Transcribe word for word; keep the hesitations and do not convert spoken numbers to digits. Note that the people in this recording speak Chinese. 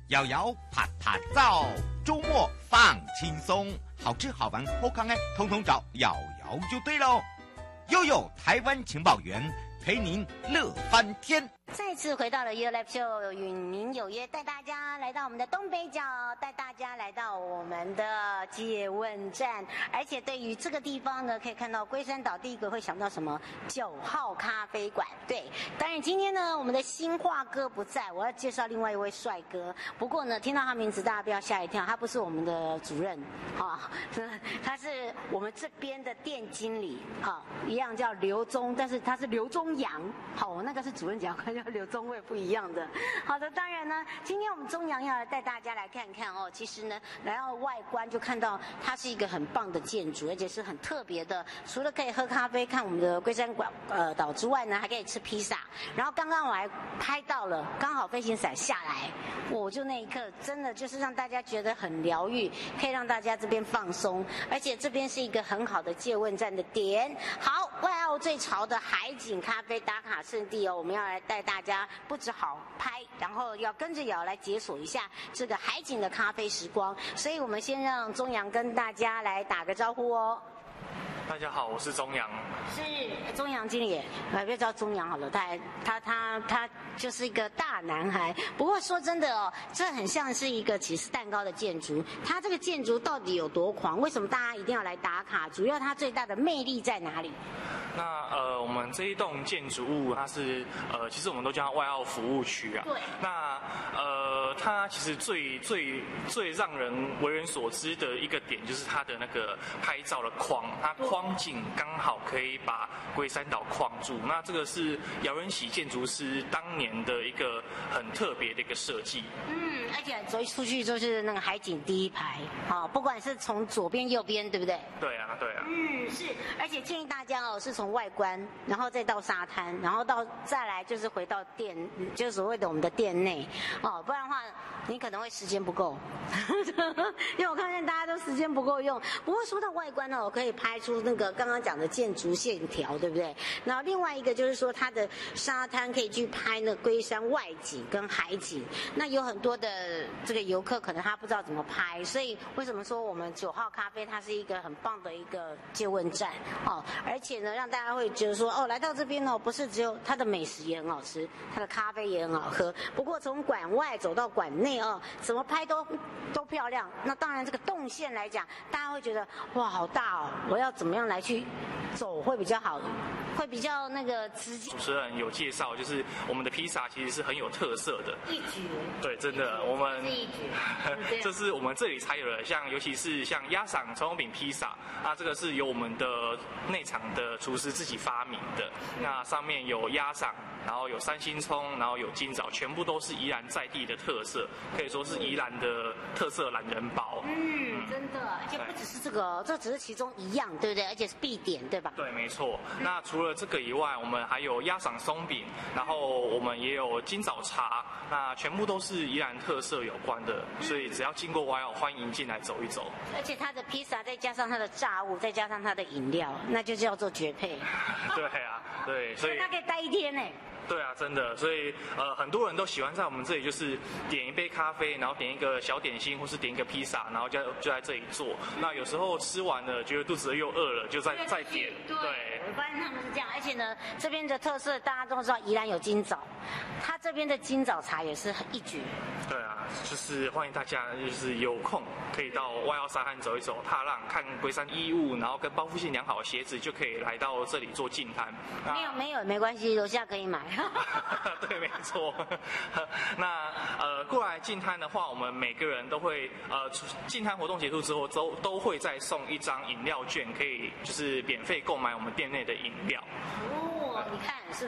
摇摇啪啪照，周末放轻松，好吃好玩好康哎，通通找瑶瑶就对喽。悠悠台湾情报员陪您乐翻天。 再次回到了 You Live Show， 与您有约，带大家来到我们的东北角，带大家来到我们的借问站。而且对于这个地方呢，可以看到龟山岛，第一个会想到什么？九号咖啡馆。对，当然今天呢，我们的新化哥不在，我要介绍另外一位帅哥。不过呢，听到他名字大家不要吓一跳，他不是我们的主任啊，他是我们这边的店经理啊，一样叫刘宗，但是他是刘宗阳。好，我那个是主任讲课。刘宗卫不一样的。好的，当然呢，今天我们中阳要来带大家来看看哦。其实呢，来到外观就看到它是一个很棒的建筑，而且是很特别的。除了可以喝咖啡、看我们的龟山馆呃岛之外呢，还可以吃披萨。然后刚刚我还拍到了，刚好飞行伞下来，我就那一刻真的就是让大家觉得很疗愈，可以让大家这边放松，而且这边是一个很好的借问站的点。好，外澳最潮的海景咖啡打卡圣地哦，我们要来带大家。大家不只好拍，然后要跟着瑶来解锁一下这个海景的咖啡时光。所以我们先让中阳跟大家来打个招呼哦。 大家好，我是中阳。 是中阳经理，呃，不要叫中阳好了，他他他他就是一个大男孩。不过说真的哦，这很像是一个起司蛋糕的建筑。它这个建筑到底有多狂？为什么大家一定要来打卡？主要它最大的魅力在哪里？ 那呃，我们这一栋建筑物，它是呃，其实我们都叫它外澳服务区啊。 对。 那呃，它其实最最最让人为人所知的一个点，就是它的那个拍照的框，它框景刚好可以把龟山岛框住。那这个是姚仁喜建筑师当年的一个很特别的一个设计。 嗯，而且走出去就是那个海景第一排，啊、哦，不管是从左边右边，对不对？ 对啊，对啊。 嗯，是，而且建议大家哦，是从外观，然后再到沙滩，然后到再来就是回到店，就是所谓的我们的店内，哦，不然的话你可能会时间不够，因为我看见大家都时间不够用。不过说到外观呢，我可以拍出那个刚刚讲的建筑线条，对不对？然后另外一个就是说它的沙滩可以去拍那龟山外景跟海景。那有很多的这个游客可能他不知道怎么拍，所以为什么说我们九号咖啡它是一个很棒的一个借问站哦？而且呢，让大家会觉得说哦，来到这边哦，不是只有它的美食也很好吃，它的咖啡也很好喝。不过从馆外走到馆内哦，怎么拍都都漂亮。那当然这个动线来讲，大家会觉得哇好大哦，我要怎么样来去走会比较好，会比较那个直接。 主持人有介绍，就是我们的披萨其实是很有特色的， 一绝。 对，真的，我们这是我们这里才有的，像尤其是像鸭赏葱油饼披萨啊，这个是由我们的内场的厨师自己发明的。那上面有鸭赏，然后有三星葱，然后有金枣，全部都是宜兰在地的特色，可以说是宜兰的特色懒人包。 嗯，真的，而且不只是这个哦，这只是其中一样，对不对？而且是必点，对吧？ 对，没错。那除了这个以外，我们还有鸭赏松饼，然后我们也有金枣茶，那全部都是宜兰特色有关的，所以只要经过外澳，欢迎进来走一走。 而且它的披萨再加上它的炸物，再加上它的饮料，那就叫做绝配。 对啊，对，所以它可以待一天呢。 对啊，真的，所以呃，很多人都喜欢在我们这里，就是点一杯咖啡，然后点一个小点心，或是点一个披萨，然后就就在这里做。那有时候吃完了，觉得肚子又饿了，就再再点。 对，我发现他们是这样，而且呢，这边的特色大家都知道，宜兰有金枣，它这边的金枣茶也是很一绝。 对啊，就是欢迎大家，就是有空可以到外澳沙滩走一走，踏浪，看龟山衣物，然后跟包覆性良好的鞋子，就可以来到这里做净滩。 没有没有没关系，楼下可以买。 对，没错。那呃，过来净滩的话，我们每个人都会呃，净滩活动结束之后，都都会再送一张饮料券，可以就是免费购买我们店内的饮料。 哦，你看是。